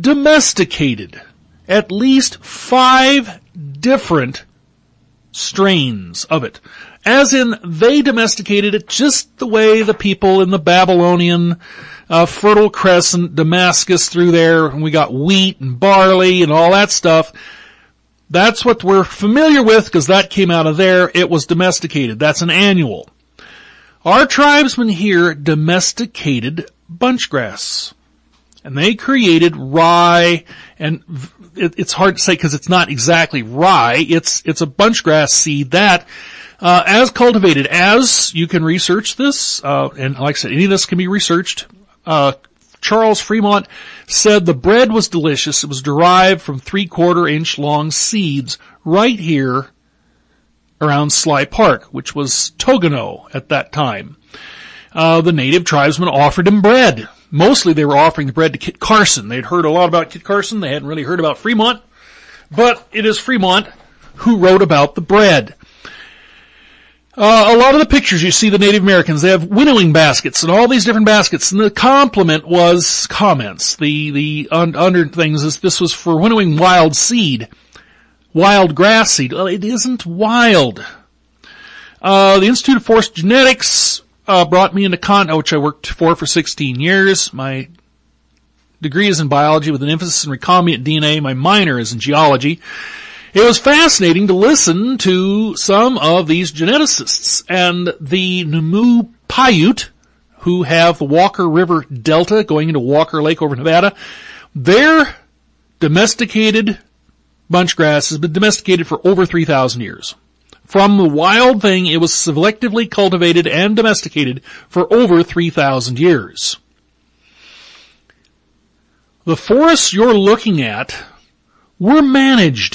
domesticated at least 5 different strains of it. As in, they domesticated it just the way the people in the Babylonian Fertile Crescent, Damascus through there, and we got wheat and barley and all that stuff. That's what we're familiar with because that came out of there. It was domesticated. That's an annual. Our tribesmen here domesticated bunchgrass. And they created rye, and it's hard to say because it's not exactly rye. It's a bunchgrass seed that, as cultivated, as you can research this, and like I said, any of this can be researched. Charles Fremont said the bread was delicious. It was derived from 3/4 inch long seeds right here around Sly Park, which was Togano at that time. The native tribesmen offered him bread. Mostly they were offering the bread to Kit Carson. They'd heard a lot about Kit Carson. They hadn't really heard about Fremont. But it is Fremont who wrote about the bread. A lot of the pictures you see the Native Americans, they have winnowing baskets and all these different baskets. And the compliment was comments. The under things is this was for winnowing wild seed. Wild grass seed. Well, it isn't wild. The Institute of Forest Genetics brought me into which I worked for 16 years. My degree is in biology with an emphasis in recombinant DNA. My minor is in geology. It was fascinating to listen to some of these geneticists and the Namu Paiute, who have the Walker River Delta going into Walker Lake over Nevada. Their domesticated bunchgrass has been domesticated for over 3,000 years. From the wild thing, it was selectively cultivated and domesticated for over 3,000 years. The forests you're looking at were managed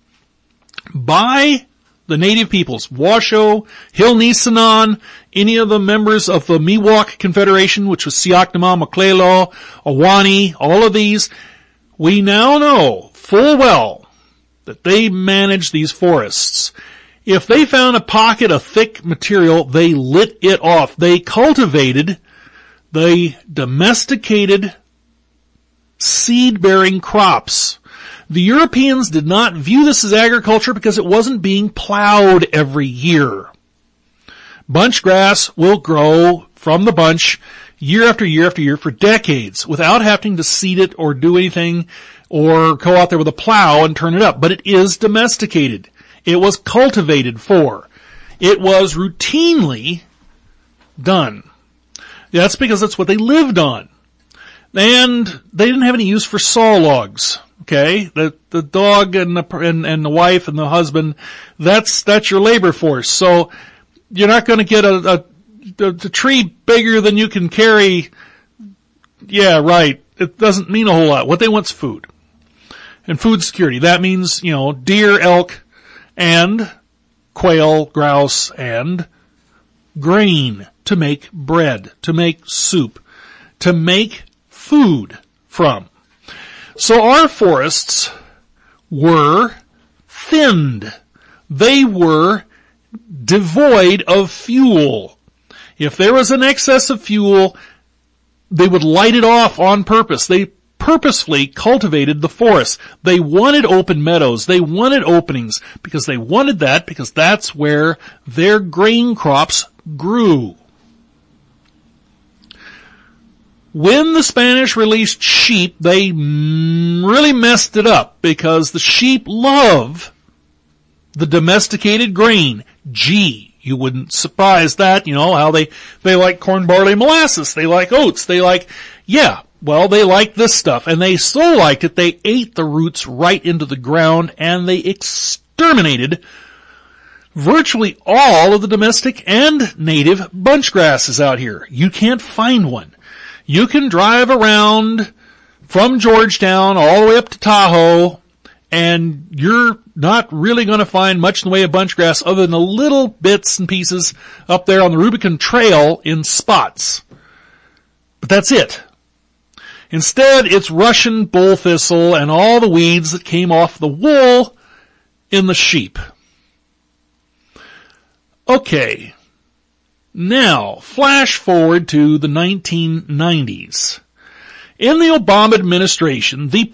by the native peoples. Washoe, Hill-Nisenan, any of the members of the Miwok Confederation, which was Siaknama, Maklelo, Awani, all of these, we now know full well that they managed these forests. If they found a pocket of thick material, they lit it off. They cultivated, they domesticated seed-bearing crops. The Europeans did not view this as agriculture because it wasn't being plowed every year. Bunchgrass will grow from the bunch year after year after year for decades without having to seed it or do anything or go out there with a plow and turn it up. But it is domesticated. It was cultivated for. It was routinely done. That's because that's what they lived on. And they didn't have any use for saw logs. Okay? The dog and the wife and the husband, that's your labor force. So you're not going to get a tree bigger than you can carry. Yeah, right. It doesn't mean a whole lot. What they want is food. And food security. That means, deer, elk, and quail, grouse, and grain to make bread, to make soup, to make food from. So our forests were thinned. They were devoid of fuel. If there was an excess of fuel, they would light it off on purpose. They purposefully cultivated the forest. They wanted open meadows. They wanted openings because they wanted that because that's where their grain crops grew. When the Spanish released sheep, they really messed it up because the sheep love the domesticated grain. Gee, you wouldn't surprise that, how they like corn, barley, molasses. They like oats. They like this stuff. And they so liked it, they ate the roots right into the ground and they exterminated virtually all of the domestic and native bunchgrasses out here. You can't find one. You can drive around from Georgetown all the way up to Tahoe, and you're not really going to find much in the way of bunchgrass other than the little bits and pieces up there on the Rubicon Trail in spots. But that's it. Instead, it's Russian bull thistle and all the weeds that came off the wool in the sheep. Okay. Now, flash forward to the 1990s. In the Obama administration, the